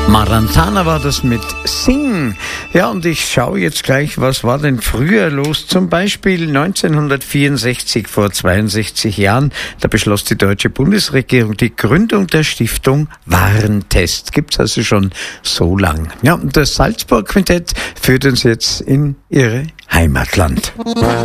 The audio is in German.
Marantana war das mit Sing. Ja, und ich schaue jetzt gleich, was war denn früher los? Zum Beispiel 1964, vor 62 Jahren, da beschloss die deutsche Bundesregierung die Gründung der Stiftung Warentest. Gibt's also schon so lang. Ja, und das Salzburg Quintett führt uns jetzt in ihre Heimatland.